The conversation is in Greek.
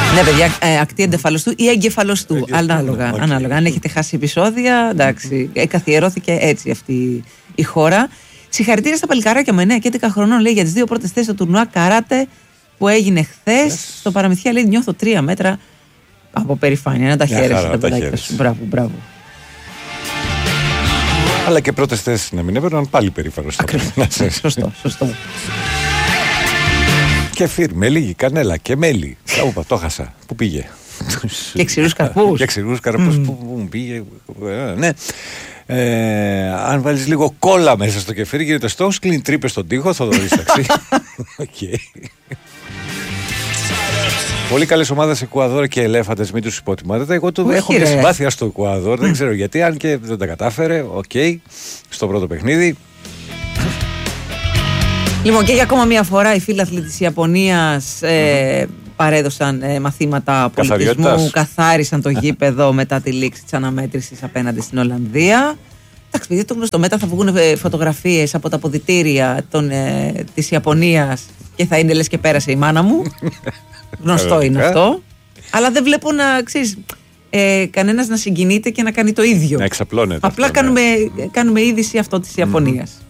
Ναι, παιδιά, ακτή εγκεφαλοστού ή εγκεφαλοστού. Ανάλογα. Αν έχετε χάσει επεισόδια, εντάξει. Καθιερώθηκε έτσι αυτή η χώρα. Συγχαρητήρια στα παλικάράκια με 9 και 11 χρονών, λέει, για τις 2 πρώτες θέσεις στο τουρνουά καράτε που έγινε χθες. Στο Παραμυθιά, λέει, νιώθω 3 μέτρα από περηφάνεια. Να τα χαίρεσαι τα παιδάκια σου. Μπράβο. Αλλά και πρώτες θέσεις να μην έπαιρναν, πάλι περήφανος. Σωστό. Κεφίρ με λίγη κανέλα και μέλι. Το χάσα. Πού πήγε? Και ξηρούς καρπούς. Και ξηρούς καρπούς που πήγε. Ναι. Αν βάλεις λίγο κόλλα μέσα στο κεφίρι, γίνεται στόχος, κλείνει τρύπες στον τοίχο, θα το δεις ταξί. Πολύ καλές ομάδες Εκουαδόρ και ελέφαντες, μην τους υποτιμάτε. Εγώ έχω μια συμπάθεια στο Εκουαδόρ, δεν ξέρω γιατί, αν και δεν τα κατάφερε. Στο πρώτο παιχνίδι. Λοιπόν, και για ακόμα μια φορά οι φίλαθλοι της Ιαπωνίας παρέδωσαν μαθήματα πολιτισμού, καθάρισαν το γήπεδο μετά τη λήξη της αναμέτρησης απέναντι στην Ολλανδία. Εντάξει, παιδιά, το γνωστό, μετά θα βγουν φωτογραφίες από τα αποδυτήρια της Ιαπωνίας και θα είναι λες και πέρασε η μάνα μου. Γνωστό είναι αυτό. Αλλά δεν βλέπω να, ξέρεις, κανένας να συγκινείται και να κάνει το ίδιο. Να εξαπλώνεται. Απλά κάνουμε είδηση αυτό της Ιαπωνίας.